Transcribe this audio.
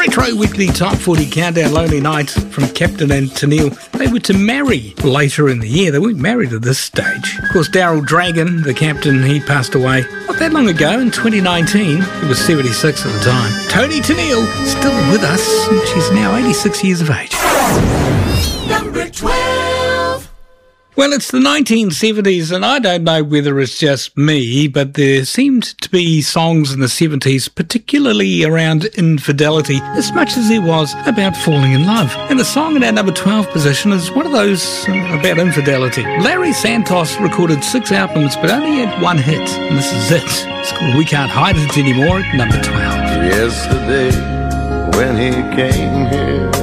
Retro Weekly Top 40 Countdown, Lonely Nights from Captain and Tennille. They were to marry later in the year. They weren't married at this stage. Of course, Daryl Dragon, the captain, he passed away not that long ago in 2019. He was 76 at the time. Toni Tennille, still with us, and she's now 86 years of age. Number 12. Well, it's the 1970s, and I don't know whether it's just me, but there seemed to be songs in the 70s, particularly around infidelity, as much as there was about falling in love. And the song in our number 12 position is one of those about infidelity. Larry Santos recorded 6 albums, but only had 1 hit, and this is it. It's called We Can't Hide It Anymore at number 12. Yesterday, when he came here